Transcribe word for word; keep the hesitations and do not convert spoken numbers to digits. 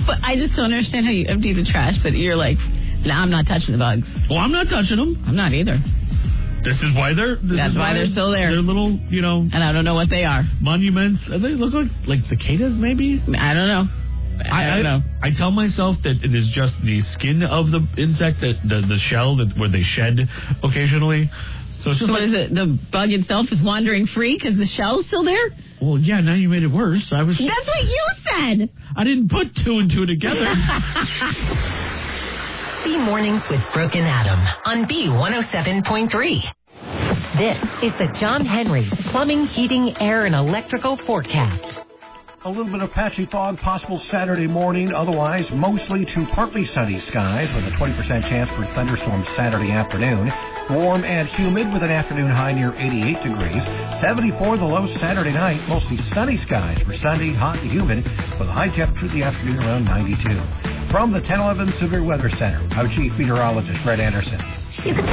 But I just don't understand how you empty the trash, but you're like, nah, I'm not touching the bugs. Well, I'm not touching them. I'm not either. This is why they're... This That's is why, why they're still there. They're little, you know... And I don't know what they are. Monuments. They look like, like cicadas, maybe? I don't know. I, I don't know. I, I tell myself that it is just the skin of the insect, that the, the shell that where they shed occasionally. So it's just so like... What is it? The bug itself is wandering free because the shell's still there? Well, yeah, now you made it worse. I was. That's what you said. I didn't put two and two together. B Mornings with Brooke and Adam on B one oh seven point three. This is the John Henry Plumbing, Heating, Air, and Electrical Forecast. A little bit of patchy fog possible Saturday morning. Otherwise, mostly to partly sunny skies with a twenty percent chance for thunderstorms Saturday afternoon. Warm and humid with an afternoon high near eighty-eight degrees. seventy-four the low Saturday night. Mostly sunny skies for Sunday, hot and humid with a high temperature in the afternoon around ninety-two. From the ten eleven Severe Weather Center, I'm Chief Meteorologist Brett Anderson. You can